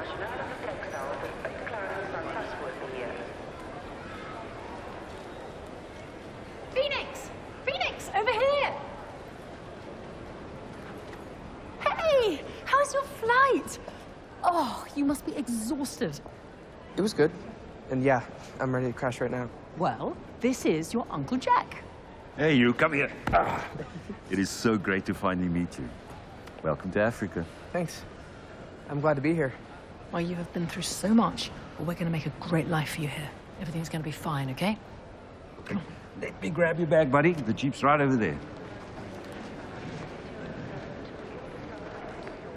Nationale Vertrekzaal bij Clarence van Paspoort hier. Phoenix! Phoenix, over here! Hey, how's your flight? Oh, you must be exhausted. It was good. And yeah, I'm ready to crash right now. Well, this is your Uncle Jack. Hey, you, come here. It is so great to finally meet you. Welcome to Africa. Thanks. I'm glad to be here. Well, you have been through so much, but we're going to make a great life for you here. Everything's going to be fine, okay? Let me grab your bag, buddy. The jeep's right over there.